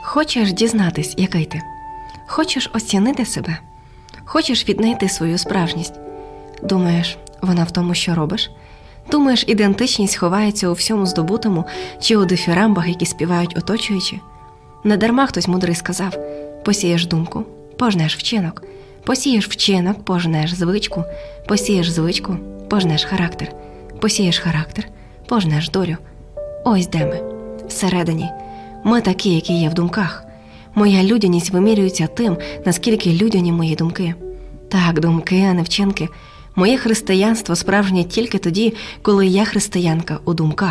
Хочеш дізнатись, який ти? Хочеш оцінити себе? Хочеш віднайти свою справжність? Думаєш, вона в тому, що робиш? Думаєш, ідентичність ховається у всьому здобутому чи у дифірамбах, які співають оточуючі? Недарма хтось мудрий сказав: посієш думку, пожнеш вчинок, посієш вчинок, пожнеш звичку, посієш звичку, пожнеш характер, посієш характер, пожнеш долю. Ось де ми. Всередині. Ми такі, які є в думках. Моя людяність вимірюється тим, наскільки людяні мої думки. Так, думки, а не вчинки. Моє християнство справжнє тільки тоді, коли я християнка у думках.